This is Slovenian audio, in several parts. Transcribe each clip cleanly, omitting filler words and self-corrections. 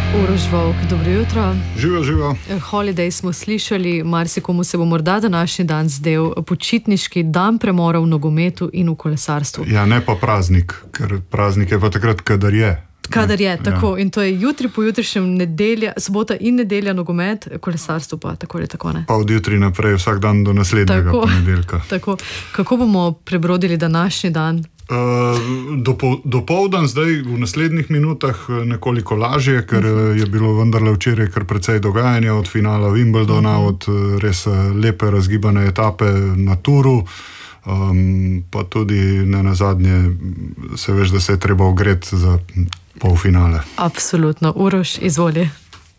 Uroš Volk, dobro jutro. Živijo. Holiday smo slišali, marsikomu se bo morda današnji dan zdel počitniški dan premora v nogometu in v kolesarstvu. Ja, ne pa praznik, ker praznik je pa takrat, kadar je. Kadar je, tako. Ja. In to je jutri, pojutrišnjem nedelja, sobota in nedelja nogomet, kolesarstvo pa tako ali tako ne. Pa od jutri naprej vsak dan do naslednjega ponedeljka. Tako. Kako bomo prebrodili današnji dan? Dopoldan zdaj v naslednjih minutah nekoliko lažje, ker je bilo vendarle včeraj kar precej dogajanja od finala Wimbledona, od res lepe razgibane etape na Turu, pa tudi nenazadnje se veš, da se je treba ogreti za polfinale. Absolutno. Uroš, izvoli.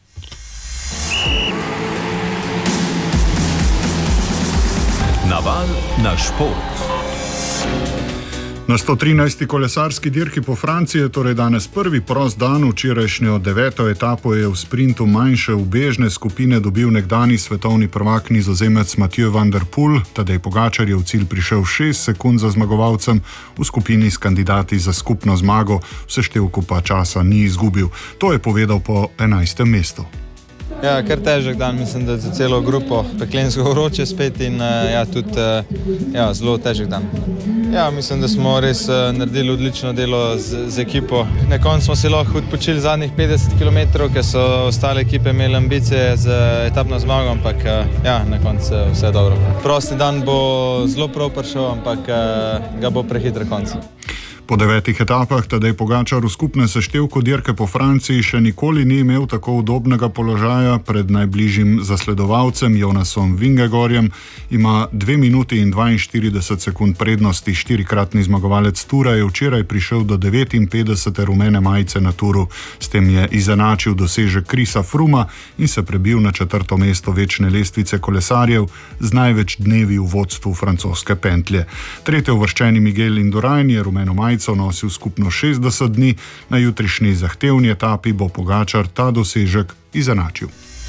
Naval na šport. Na 113. kolesarski dirki po Franciji je torej danes prvi prost dan. Včerajšnjo 9. etapo je v sprintu manjše ubežne skupine dobil nekdani svetovni prvak Nizozemec Mathieu van der Poel. Tadej Pogačar je v cilj prišel 6 sekund za zmagovalcem, v skupini s kandidati za skupno zmago, v seštevku pa časa ni izgubil. To je povedal po 11. mestu. Ja, kar težek dan, mislim, da za celo grupo, peklensko vroče spet in tudi zelo težek dan. Ja, mislim, da smo res naredili odlično delo z ekipo. Na koncu smo se lahko odpočili zadnjih 50 km, ker so ostale ekipe imeli ambicije z etapno zmago, ampak na koncu vse dobro. Prosti dan bo zelo prav prišel, ampak ga bo prehiter konc. Po 9 etapah Tadej Pogačar v skupnem seštevku dirke po Franciji še nikoli ni imel tako udobnega položaja. Pred najbližjim zasledovalcem Jonasom Vingegorjem ima 2 minuti in 42 sekund prednosti. 4-kratni zmagovalec Tura je včeraj prišel do 59. rumene majice na Turu. S tem je izenačil dosežek Chrisa Frooma in se prebil na 4. mesto večne lestvice kolesarjev z največ dnevi v vodstvu francoske pentlje. Tretjeuvrščeni Miguel Indurain je rumeno majico nosil skupno 60 dni, na jutrišnji zahtevni etapi bo Pogačar ta dosežek izenačil.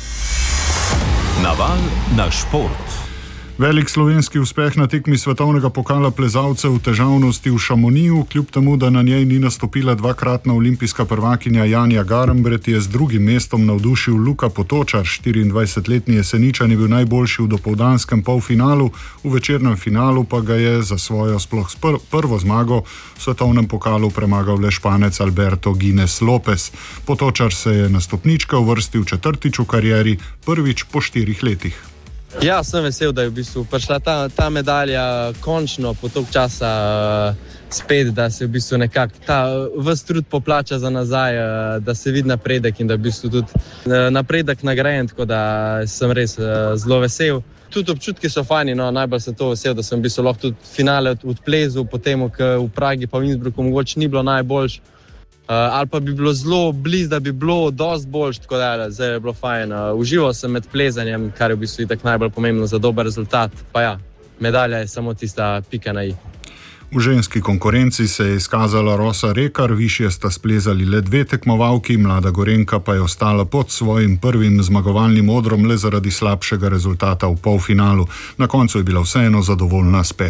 Naval na šport. Velik slovenski uspeh na tekmi svetovnega pokala plezalcev v težavnosti v Šamoniju, kljub temu, da na njej ni nastopila 2-kratna olimpijska prvakinja Janja Garnbret, je z drugim mestom navdušil Luka Potočar. 24-letni Jeseničan je bil najboljši v dopoldanskem polfinalu, v večernem finalu pa ga je za svojo sploh prvo zmago v svetovnem pokalu premagal le Španec Alberto Gines Lopez. Potočar se je na stopničke uvrstil 4. v karieri, prvič po 4 letih. Ja, sem vesel, da je v bistvu prišla ta medalja končno po toliko časa spet, da se v bistvu nekako ves trud poplača za nazaj, da se vidi napredek in da v bistvu tudi napredek nagrajen, tako da sem res zelo vesel. Tudi občutki so fajni, no, najbolj sem to vesel, da sem v bistvu lahko tudi finale odplezil, potem, ker v Pragi pa v Innsbrucku mogoče ni bilo najboljš. Ali pa bi bilo zelo blizu, da bi bilo dosti boljš, tako da zdaj je bilo fajn. Užival sem med plezanjem, kar je v bistvu itak najbolj pomembno za dober rezultat. Pa ja, medalja je samo tista pika na i. V ženski konkurenci se je izkazala Rosa Rekar, višje sta splezali le 2 tekmovalki, Mlada Gorenjka pa je ostala pod svojim prvim zmagovalnim odrom le zaradi slabšega rezultata v polfinalu. Na koncu je bila vseeno zadovoljna s